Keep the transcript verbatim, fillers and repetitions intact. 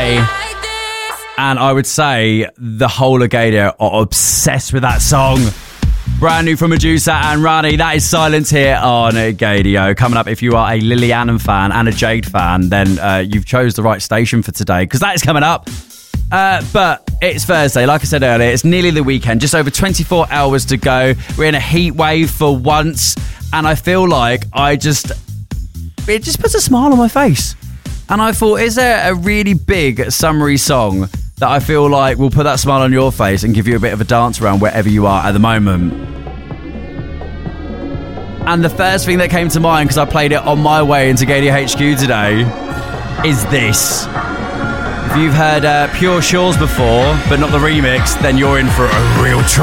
today. And I would say the whole of Gadio are obsessed with that song. Brand new from Medusa and Rani. That is Silence here on Gadio. Coming up, if you are a Lily Allen fan and a Jade fan, then uh, you've chose the right station for today, because that is coming up. Uh, but it's Thursday, like I said earlier. It's nearly the weekend. Just over twenty-four hours to go. We're in a heat wave for once. And I feel like I just... It just puts a smile on my face. And I thought, is there a really big summery song that I feel like will put that smile on your face and give you a bit of a dance around wherever you are at the moment? And the first thing that came to mind, because I played it on my way into Gadio H Q today, is this. If you've heard uh, Pure Shores before, but not the remix, then you're in for a real treat.